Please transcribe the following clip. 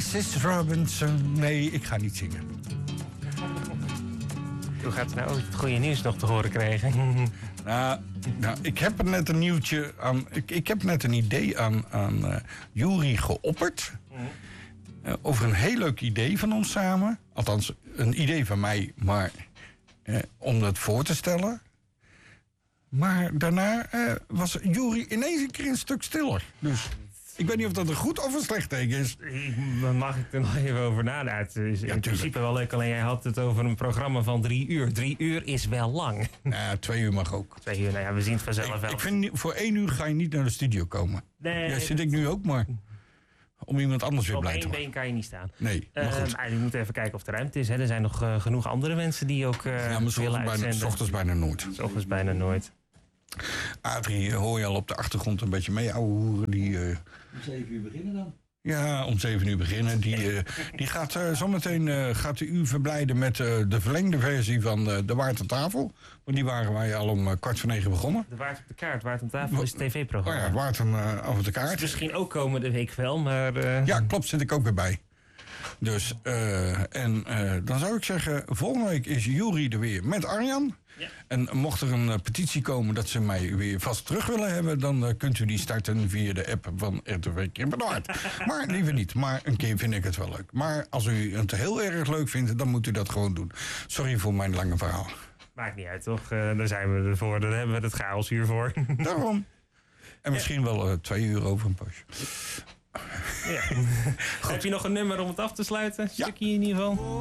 Mrs. Robinson. Nee, ik ga niet zingen. Hoe gaat het nou ooit het goede nieuws nog te horen krijgen? Nou, ik heb er net een nieuwtje aan. Ik heb net een idee aan Juri geopperd. Over een heel leuk idee van ons samen. Althans, een idee van mij, maar om dat voor te stellen. Maar daarna was Juri ineens een keer een stuk stiller. Dus ik weet niet of dat een goed of een slecht teken is. Mag ik er nog even over nadenken? Het is in principe wel leuk, alleen jij had het over een programma van 3 uur. 3 uur is wel lang. Nou, 2 uur mag ook. 2 uur, nou ja, we zien het vanzelf wel. Ik vind, voor 1 uur ga je niet naar de studio komen. Nee. Ja, zit ik nu ook maar. Om iemand anders weer blij te maken. Op 1 been kan je niet staan. Nee, maar goed. Je moet even kijken of er ruimte is. Hè. Er zijn nog genoeg andere mensen die ook willen uitzenden. 's ochtends bijna nooit. 's ochtends bijna nooit. Adrie, hoor je al op de achtergrond een beetje mee, ouwe hoeren. Die, Om 7 uur beginnen dan? Ja, om 7 uur beginnen. Die gaat zometeen gaat u verblijden met de verlengde versie van De Waard aan Tafel. Want die waren wij al om 8:45 begonnen. De Waard op de kaart, Waard aan Tafel is het tv-programma. Oh ja, Waard aan de kaart. Dus misschien ook komende week wel, maar... Ja, klopt, zit ik ook weer bij. Dus, dan zou ik zeggen, volgende week is Juri er weer met Arjan. Ja. En mocht er een petitie komen dat ze mij weer vast terug willen hebben, dan kunt u die starten via de app van RTV Krimpenwaard. Maar liever niet, maar een keer vind ik het wel leuk. Maar als u het heel erg leuk vindt, dan moet u dat gewoon doen. Sorry voor mijn lange verhaal. Maakt niet uit, toch? Daar zijn we ervoor, daar hebben we het chaos hiervoor. Daarom. En misschien wel 2 uur over een poosje. Ja. Heb je nog een nummer om het af te sluiten? Stukje in ieder geval.